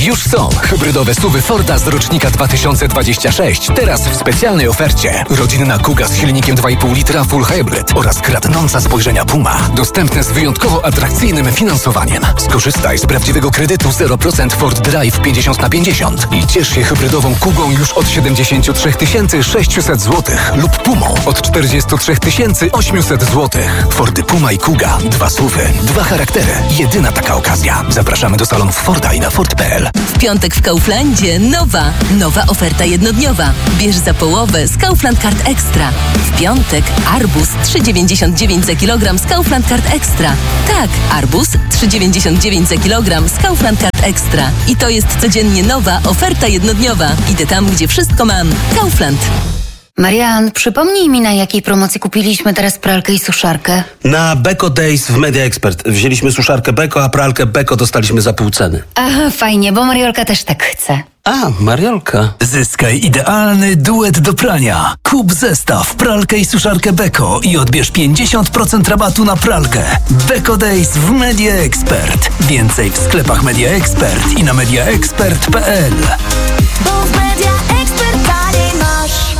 Już są hybrydowe SUV-y Forda z rocznika 2026. Teraz w specjalnej ofercie. Rodzinna Kuga z silnikiem 2,5 litra Full Hybrid oraz kradnąca spojrzenia Puma. Dostępne z wyjątkowo atrakcyjnym finansowaniem. Skorzystaj z prawdziwego kredytu 0% Ford Drive 50/50 i ciesz się hybrydową Kugą już od 73 600 zł lub Pumą od 43 800 zł. Fordy Puma i Kuga. 2 SUV-y, 2 charaktery. Jedyna taka okazja. Zapraszamy do salonów Forda i na Ford.pl. W piątek w Kauflandzie nowa oferta jednodniowa. Bierz za połowę z Kaufland Card Extra. W piątek arbuz 3,99 za kilogram z Kaufland Card Extra. Tak, arbuz 3,99 za kilogram z Kaufland Card Extra. I to jest codziennie nowa oferta jednodniowa. Idę tam, gdzie wszystko mam. Kaufland. Marian, przypomnij mi, na jakiej promocji kupiliśmy teraz pralkę i suszarkę. Na Beko Days w Media Expert. Wzięliśmy suszarkę Beko, a pralkę Beko dostaliśmy za pół ceny. Aha, fajnie, bo Mariolka też tak chce. A, Mariolka. Zyskaj idealny duet do prania. Kup zestaw pralkę i suszarkę Beko i odbierz 50% rabatu na pralkę. Beko Days w Media Expert. Więcej w sklepach Media Expert i na mediaexpert.pl. Bo w Media Expert taniej masz.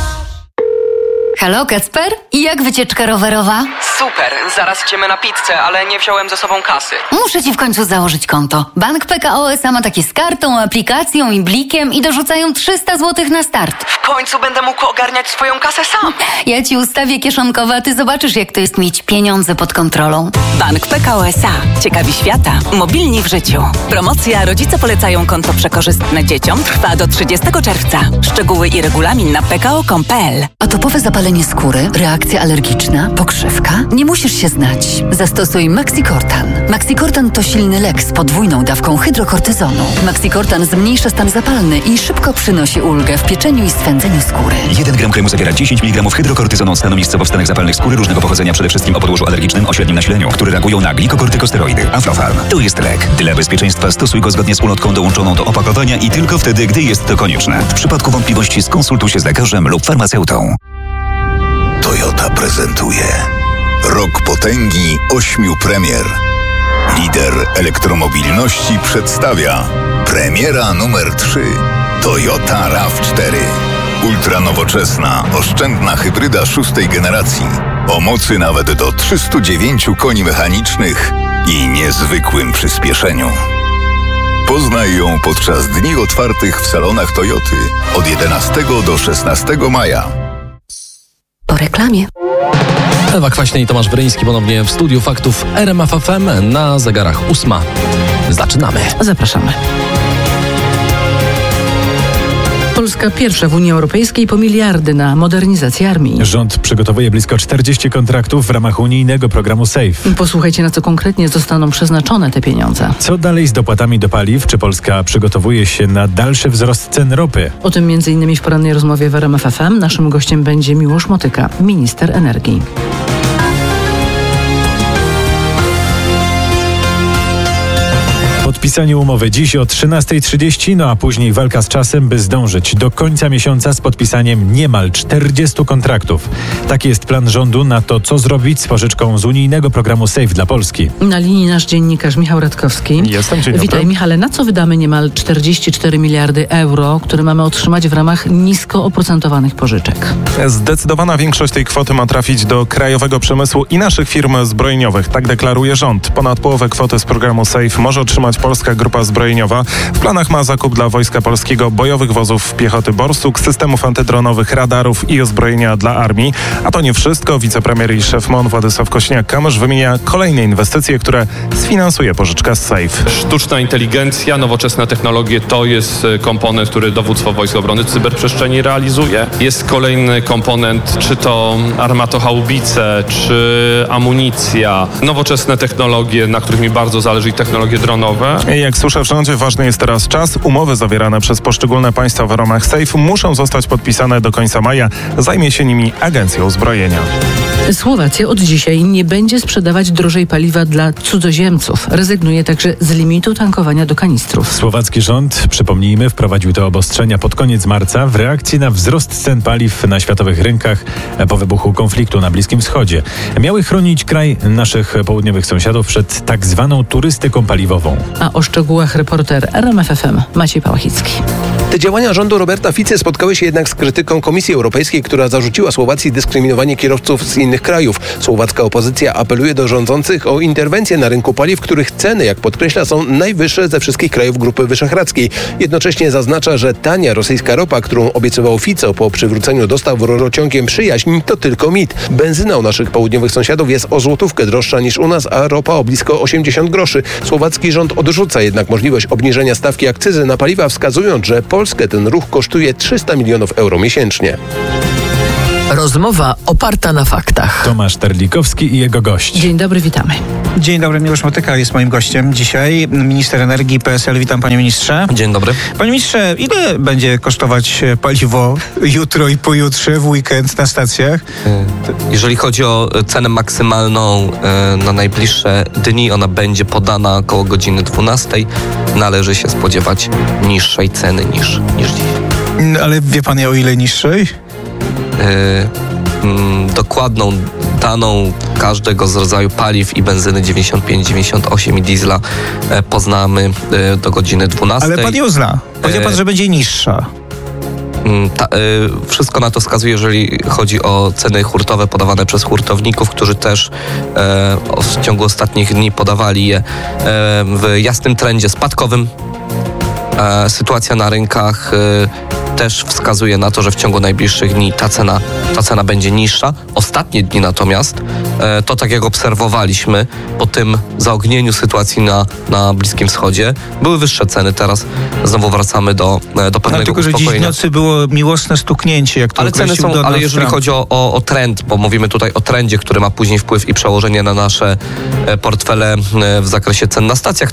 Halo, Kacper? I jak wycieczka rowerowa? Super, zaraz idziemy na pizzę, ale nie wziąłem ze sobą kasy. Muszę ci w końcu założyć konto. Bank PKO SA ma takie z kartą, aplikacją i blikiem i dorzucają 300 zł na start. W końcu będę mógł ogarniać swoją kasę sam. Ja ci ustawię kieszonkowe, a ty zobaczysz, jak to jest mieć pieniądze pod kontrolą. Bank PKO SA. Ciekawi świata. Mobilni w życiu. Promocja Rodzice polecają konto przekorzystne dzieciom trwa do 30 czerwca. Szczegóły i regulamin na pko.com.pl. Atopowe zapalenie skóry, reakcja alergiczna, pokrzywka? Nie musisz się znać. Zastosuj Maxicortan. Maxicortan to silny lek z podwójną dawką hydrokortyzonu. Maxicortan zmniejsza stan zapalny i szybko przynosi ulgę w pieczeniu i swędzeniu skóry. 1 gram kremu zawiera 10 mg hydrokortyzonu stanu miejscowo w stanach zapalnych skóry różnego pochodzenia, przede wszystkim o podłożu alergicznym o średnim nasileniu, które reagują na glikokortykosteroidy. Aflofarm. To jest lek. Dla bezpieczeństwa stosuj go zgodnie z ulotką dołączoną do opakowania i tylko wtedy, gdy jest to konieczne. W przypadku wątpliwości skonsultuj się z lekarzem lub farmaceutą. Toyota prezentuje Rok Potęgi 8 premier. Lider elektromobilności przedstawia premiera numer 3 Toyota RAV4. Ultranowoczesna, oszczędna hybryda 6. generacji o mocy nawet do 309 koni mechanicznych i niezwykłym przyspieszeniu. Poznaj ją podczas dni otwartych w salonach Toyoty od 11 do 16 maja. Po reklamie. Ewa Kwaśny i Tomasz Bryński ponownie w studiu Faktów RMF FM na zegarach 8. Zaczynamy. Zapraszamy. Polska pierwsza w Unii Europejskiej po miliardy na modernizację armii. Rząd przygotowuje blisko 40 kontraktów w ramach unijnego programu SAFE. Posłuchajcie, na co konkretnie zostaną przeznaczone te pieniądze. Co dalej z dopłatami do paliw? Czy Polska przygotowuje się na dalszy wzrost cen ropy? O tym m.in. w porannej rozmowie w RMF FM. Naszym gościem będzie Miłosz Motyka, minister energii. Podpisanie umowy dziś o 13:30, a później walka z czasem, by zdążyć do końca miesiąca z podpisaniem niemal 40 kontraktów. Taki jest plan rządu na to, co zrobić z pożyczką z unijnego programu SAFE dla Polski. Na linii nasz dziennikarz Michał Radkowski. Jestem, dzień dobry. Witaj, Michale. Na co wydamy niemal 44 miliardy euro, które mamy otrzymać w ramach nisko oprocentowanych pożyczek? Zdecydowana większość tej kwoty ma trafić do krajowego przemysłu i naszych firm zbrojeniowych. Tak deklaruje rząd. Ponad połowę kwoty z programu SAFE może otrzymać Polska Grupa Zbrojeniowa. W planach ma zakup dla Wojska Polskiego bojowych wozów piechoty Borsuk, systemów antydronowych, radarów i uzbrojenia dla armii. A to nie wszystko. Wicepremier i szef MON Władysław Kosiniak-Kamysz wymienia kolejne inwestycje, które sfinansuje pożyczka z SAFE. Sztuczna inteligencja, nowoczesne technologie to jest komponent, który Dowództwo Wojsk Obrony Cyberprzestrzeni realizuje. Jest kolejny komponent, czy to armatohaubice, czy amunicja, nowoczesne technologie, na których mi bardzo zależy, i technologie dronowe. Jak słyszę w rządzie, ważny jest teraz czas. Umowy zawierane przez poszczególne państwa w ramach SAFE muszą zostać podpisane do końca maja. Zajmie się nimi Agencja Uzbrojenia. Słowacja od dzisiaj nie będzie sprzedawać drożej paliwa dla cudzoziemców. Rezygnuje także z limitu tankowania do kanistrów. Słowacki rząd, przypomnijmy, wprowadził te obostrzenia pod koniec marca w reakcji na wzrost cen paliw na światowych rynkach po wybuchu konfliktu na Bliskim Wschodzie. Miały chronić kraj naszych południowych sąsiadów przed tak zwaną turystyką paliwową. A o szczegółach reporter RMF FM Maciej Pałachicki. Te działania rządu Roberta Ficy spotkały się jednak z krytyką Komisji Europejskiej, która zarzuciła Słowacji dyskryminowanie kierowców z innych krajów. Słowacka opozycja apeluje do rządzących o interwencję na rynku paliw, których ceny, jak podkreśla, są najwyższe ze wszystkich krajów Grupy Wyszehradzkiej. Jednocześnie zaznacza, że tania rosyjska ropa, którą obiecywał Fico po przywróceniu dostaw rurociągiem Przyjaźń, to tylko mit. Benzyna u naszych południowych sąsiadów jest o złotówkę droższa niż u nas, a ropa o blisko 80 groszy. Słowacki rząd odrzuca jednak możliwość obniżenia stawki akcyzy na paliwa, wskazując, że Polskę ten ruch kosztuje 300 milionów euro miesięcznie. Rozmowa oparta na faktach. Tomasz Terlikowski i jego gość. Dzień dobry, witamy. Dzień dobry, Miłosz Motyka jest moim gościem dzisiaj. Minister energii PSL. Witam, panie ministrze. Dzień dobry. Panie ministrze, ile będzie kosztować paliwo jutro i pojutrze w weekend na stacjach? Jeżeli chodzi o cenę maksymalną na najbliższe dni, ona będzie podana około godziny 12. Należy się spodziewać niższej ceny niż dziś. Ale wie pan o ile niższej? Dokładną daną każdego z rodzaju paliw i benzyny 95, 98 i diesla poznamy do godziny 12. Ale pan ją zna. Powiedział pan, że będzie niższa. Wszystko na to wskazuje, jeżeli chodzi o ceny hurtowe podawane przez hurtowników, którzy też w ciągu ostatnich dni podawali je w jasnym trendzie spadkowym. Sytuacja na rynkach też wskazuje na to, że w ciągu najbliższych dni ta cena będzie niższa. Ostatnie dni natomiast, to tak jak obserwowaliśmy po tym zaognieniu sytuacji na Bliskim Wschodzie, były wyższe ceny. Teraz znowu wracamy do pewnego tylko, że dziś w nocy było miłosne stuknięcie, jak to ale ceny są, ale jeżeli chodzi o trend, bo mówimy tutaj o trendzie, który ma później wpływ i przełożenie na nasze portfele w zakresie cen na stacjach,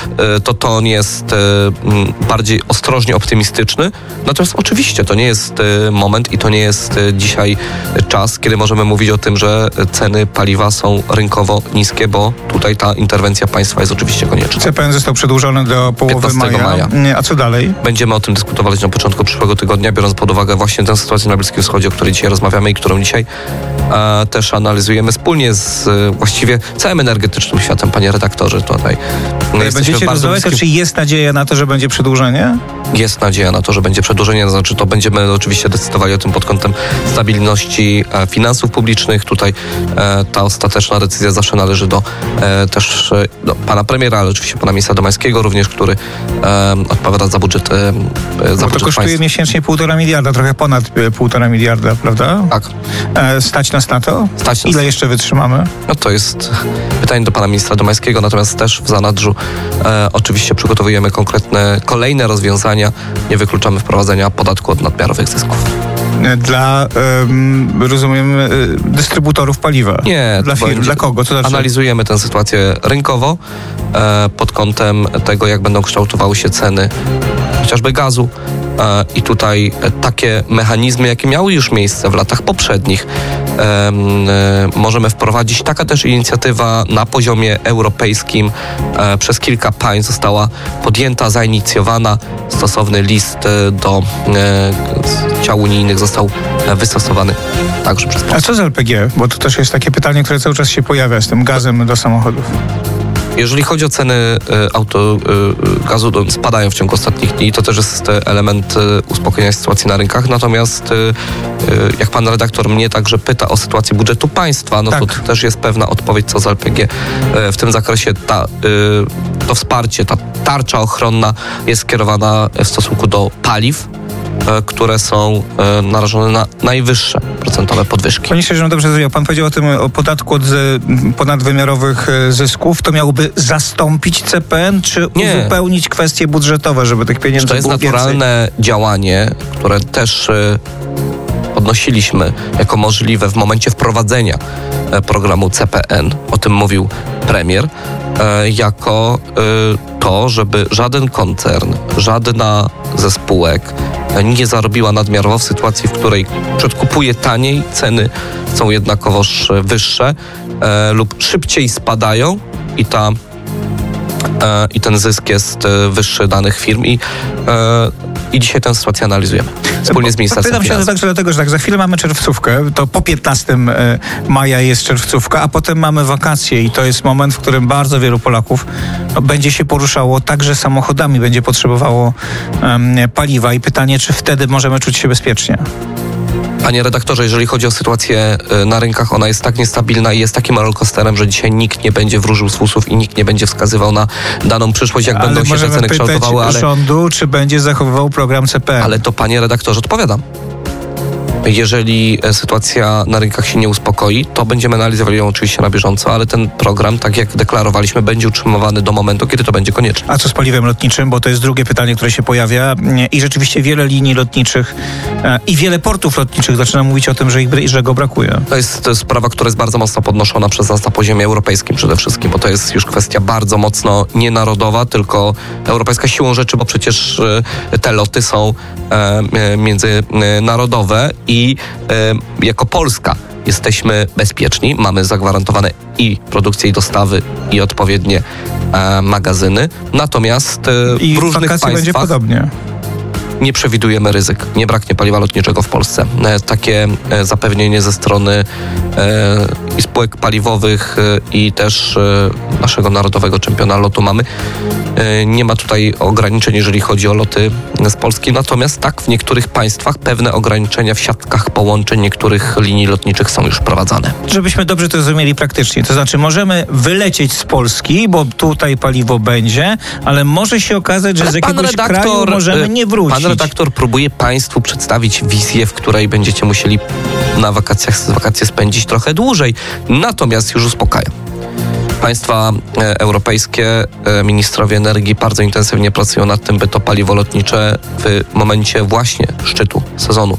to nie jest bardziej ostrożnie optymistyczny. Natomiast oczywiście to nie jest moment i to nie jest dzisiaj czas, kiedy możemy mówić o tym, że ceny paliwa są rynkowo niskie, bo tutaj ta interwencja państwa jest oczywiście konieczna. CPN został przedłużony do połowy maja. A co dalej? Będziemy o tym dyskutować na początku przyszłego tygodnia, biorąc pod uwagę właśnie tę sytuację na Bliskim Wschodzie, o której dzisiaj rozmawiamy i którą dzisiaj też analizujemy wspólnie z właściwie całym energetycznym światem, panie redaktorze. Tutaj będziecie rozmawiać, czy jest nadzieja na to, że będzie przedłużenie? Jest nadzieja na to, że będzie przedłużenie, znaczy to będziemy oczywiście decydowali o tym pod kątem stabilności finansów publicznych. Tutaj ta ostateczna decyzja zawsze należy też do pana premiera, ale oczywiście pana ministra Domańskiego również, który odpowiada za budżet to kosztuje państwa. Miesięcznie 1,5 miliarda, trochę ponad 1,5 miliarda, prawda? Tak. Stać nas na to? Stać nas. Ile jeszcze wytrzymamy? No to jest pytanie do pana ministra Domańskiego, natomiast też w zanadrzu oczywiście przygotowujemy konkretne kolejne rozwiązania. Nie wykluczamy wprowadzenia podatku od nadmiarowych zysków. Dla, rozumiem, dystrybutorów paliwa? Nie. Dla firm? Dla kogo? Co znaczy? Analizujemy tę sytuację rynkowo pod kątem tego, jak będą kształtowały się ceny chociażby gazu. I tutaj takie mechanizmy, jakie miały już miejsce w latach poprzednich, możemy wprowadzić. Taka też inicjatywa na poziomie europejskim przez kilka państw została podjęta, zainicjowana. Stosowny list do ciał unijnych został wystosowany także przez Polskę. A co z LPG? Bo to też jest takie pytanie, które cały czas się pojawia z tym gazem do samochodów. Jeżeli chodzi o ceny gazu, spadają w ciągu ostatnich dni. To też jest element uspokojenia sytuacji na rynkach. Natomiast jak pan redaktor mnie także pyta o sytuację budżetu państwa, no tak, to też jest pewna odpowiedź co z LPG. W tym zakresie to wsparcie, ta tarcza ochronna jest skierowana w stosunku do paliw, które są narażone na najwyższe procentowe podwyżki. Panie ministrze, dobrze zrozumiał. Pan powiedział o podatku od ponadwymiarowych zysków. To miałoby zastąpić CPN, czy uzupełnić kwestie budżetowe, żeby tych pieniędzy było więcej? To jest naturalne działanie, które też podnosiliśmy jako możliwe w momencie wprowadzenia programu CPN. O tym mówił premier jako to, żeby żaden koncern, żadna ze spółek nie zarobiła nadmiarowo w sytuacji, w której przedkupuje taniej, ceny są jednakowoż wyższe lub szybciej spadają i ten zysk jest wyższy danych firm i dzisiaj tę sytuację analizujemy wspólnie z Ministerstwem Finansów. Także dlatego, że tak za chwilę mamy czerwcówkę, to po 15 maja jest czerwcówka, a potem mamy wakacje i to jest moment, w którym bardzo wielu Polaków będzie się poruszało także samochodami, będzie potrzebowało paliwa i pytanie, czy wtedy możemy czuć się bezpiecznie. Panie redaktorze, jeżeli chodzi o sytuację na rynkach, ona jest tak niestabilna i jest takim rollercoasterem, że dzisiaj nikt nie będzie wróżył z fusów i nikt nie będzie wskazywał na daną przyszłość, jak będą się te ceny kształtowały. Ale rządu, czy będzie zachowywał program CPN? Ale to, panie redaktorze, odpowiadam. Jeżeli sytuacja na rynkach się nie uspokoi, to będziemy analizowali ją oczywiście na bieżąco, ale ten program, tak jak deklarowaliśmy, będzie utrzymywany do momentu, kiedy to będzie konieczne. A co z paliwem lotniczym? Bo to jest drugie pytanie, które się pojawia i rzeczywiście wiele linii lotniczych i wiele portów lotniczych zaczyna mówić o tym, że go brakuje. To jest sprawa, która jest bardzo mocno podnoszona przez nas na poziomie europejskim przede wszystkim, bo to jest już kwestia bardzo mocno nienarodowa, tylko europejska siłą rzeczy, bo przecież te loty są międzynarodowe i jako Polska jesteśmy bezpieczni, mamy zagwarantowane i produkcję, i dostawy, i odpowiednie magazyny. Natomiast w różnych państwach będzie podobnie. Nie przewidujemy ryzyk. Nie braknie paliwa lotniczego w Polsce. Takie zapewnienie ze strony i spółek paliwowych i też naszego narodowego czempiona lotu mamy. Nie ma tutaj ograniczeń, jeżeli chodzi o loty z Polski. Natomiast tak, w niektórych państwach pewne ograniczenia w siatkach połączeń niektórych linii lotniczych są już wprowadzane. Żebyśmy dobrze to zrozumieli praktycznie. To znaczy możemy wylecieć z Polski, bo tutaj paliwo będzie, ale może się okazać, że z jakiegoś kraju możemy nie wrócić. Pan redaktor próbuje państwu przedstawić wizję, w której będziecie musieli na wakacje spędzić trochę dłużej. Natomiast już uspokajam. Państwa europejskie, ministrowie energii bardzo intensywnie pracują nad tym, by to paliwo lotnicze w momencie właśnie szczytu sezonu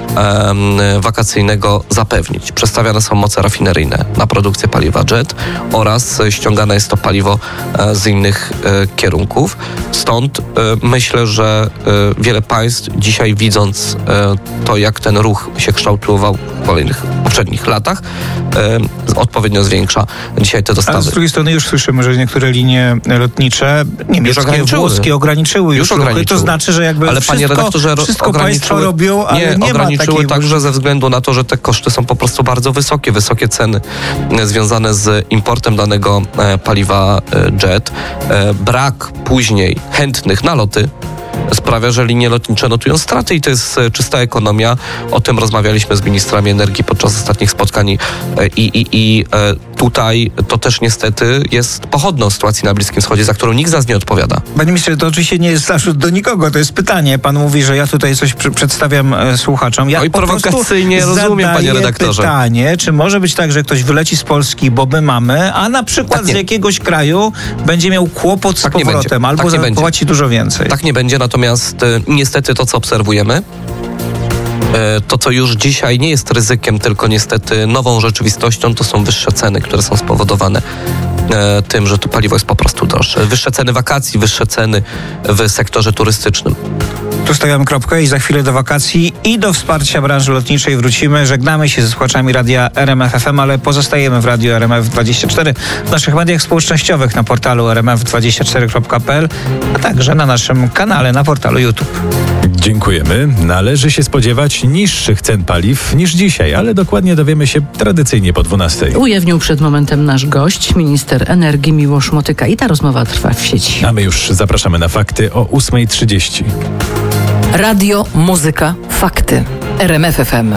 wakacyjnego zapewnić. Przestawiane są moce rafineryjne na produkcję paliwa jet oraz ściągane jest to paliwo z innych kierunków. Stąd myślę, że wiele państw dzisiaj, widząc to, jak ten ruch się kształtował w poprzednich latach, odpowiednio zwiększa dzisiaj te dostawy. A z drugiej strony już słyszymy, że niektóre linie lotnicze niemieckie, włoskie ograniczyły już ruchy. To znaczy, że jakby ale wszystko państwo robią, ale nie ma ograniczyły także ze względu na to, że te koszty są po prostu bardzo wysokie. Wysokie ceny związane z importem danego paliwa jet. Brak później chętnych na loty sprawia, że linie lotnicze notują straty i to jest czysta ekonomia. O tym rozmawialiśmy z ministrami energii podczas ostatnich spotkań i tutaj to też niestety jest pochodną sytuacji na Bliskim Wschodzie, za którą nikt z nas nie odpowiada. Panie ministrze, to oczywiście nie jest zarzut do nikogo, to jest pytanie. Pan mówi, że ja tutaj coś przedstawiam słuchaczom. Ja prowokacyjnie rozumiem, panie redaktorze. Pytanie, czy może być tak, że ktoś wyleci z Polski, bo my mamy, a na przykład z jakiegoś kraju będzie miał kłopot z powrotem albo zapłaci dużo więcej. Tak nie będzie, natomiast niestety to, co obserwujemy, to, co już dzisiaj nie jest ryzykiem, tylko niestety nową rzeczywistością, to są wyższe ceny, które są spowodowane tym, że to paliwo jest po prostu droższe. Wyższe ceny wakacji, wyższe ceny w sektorze turystycznym. Tu stawiamy kropkę i za chwilę do wakacji i do wsparcia branży lotniczej wrócimy. Żegnamy się ze słuchaczami radia RMF FM, ale pozostajemy w radiu RMF24, w naszych mediach społecznościowych, na portalu rmf24.pl, a także na naszym kanale na portalu YouTube. Dziękujemy. Należy się spodziewać niższych cen paliw niż dzisiaj, ale dokładnie dowiemy się tradycyjnie po 12. Ujawnił przed momentem nasz gość, minister energii Miłosz Motyka, i ta rozmowa trwa w sieci. A my już zapraszamy na fakty o 8:30. Radio, muzyka, fakty. RMF FM.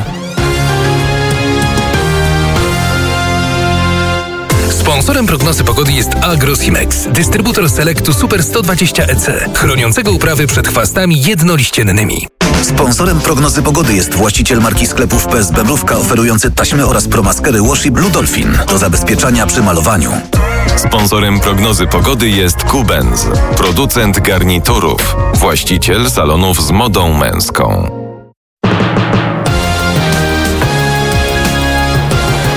Sponsorem prognozy pogody jest Agrosimex, dystrybutor Selectu Super 120 EC, chroniącego uprawy przed chwastami jednoliściennymi. Sponsorem prognozy pogody jest właściciel marki sklepów PSB Mrówka, oferujący taśmy oraz promaskery Washi Blue Dolphin do zabezpieczania przy malowaniu. Sponsorem prognozy pogody jest Kubenz, producent garniturów, właściciel salonów z modą męską.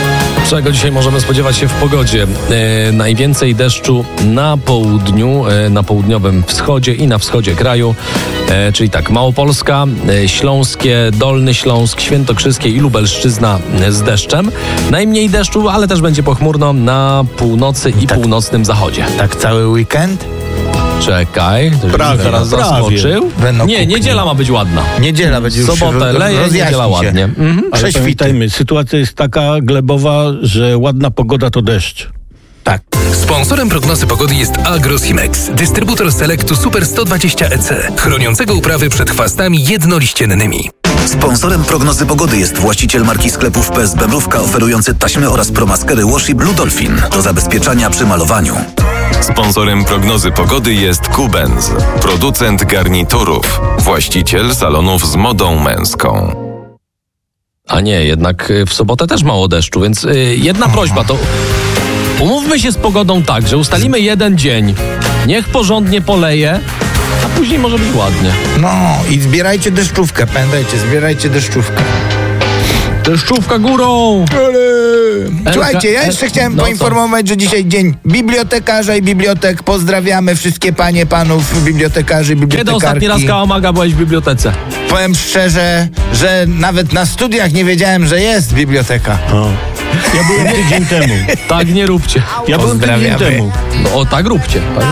Czego dzisiaj możemy spodziewać się w pogodzie? Najwięcej deszczu na południu, na południowym wschodzie i na wschodzie kraju. Czyli tak, Małopolska, Śląskie, Dolny Śląsk, Świętokrzyskie i Lubelszczyzna z deszczem. Najmniej deszczu, ale też będzie pochmurno na północy i północnym zachodzie. Tak cały weekend? Czekaj, teraz zaskoczył. Nie, niedziela ma być ładna. Niedziela będzie już sobotę leje, niedziela ładnie. Ale pamiętajmy, sytuacja jest taka glebowa, że ładna pogoda to deszcz. Tak. Sponsorem prognozy pogody jest Agrosimex, dystrybutor Selectu Super 120 EC, chroniącego uprawy przed chwastami jednoliściennymi. Sponsorem prognozy pogody jest właściciel marki sklepów PS Bemrówka oferujący taśmy oraz promaskery Washi Blue Dolphin do zabezpieczania przy malowaniu. Sponsorem prognozy pogody jest Kubenz, producent garniturów, właściciel salonów z modą męską. A nie, jednak w sobotę też mało deszczu, więc jedna prośba to... Umówmy się z pogodą tak, że ustalimy jeden dzień. Niech porządnie poleje, a później może być ładnie. No i zbierajcie deszczówkę, pamiętajcie, zbierajcie deszczówkę. Deszczówka górą! Słuchajcie, ja jeszcze chciałem poinformować, że dzisiaj dzień bibliotekarza i bibliotek. Pozdrawiamy wszystkie panie, panów bibliotekarzy i bibliotekarki. Kiedy ostatni raz, Kałamarz, byłeś w bibliotece? Powiem szczerze, że nawet na studiach nie wiedziałem, że jest biblioteka. Ja byłem tydzień temu. Tak nie róbcie. Ja byłem tydzień temu. No, tak róbcie.